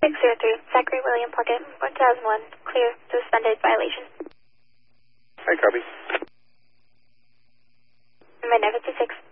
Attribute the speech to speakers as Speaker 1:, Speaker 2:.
Speaker 1: 603, Zachary William Puckett, 1001, clear, suspended violation.
Speaker 2: Hi, copy.
Speaker 1: My negative 6.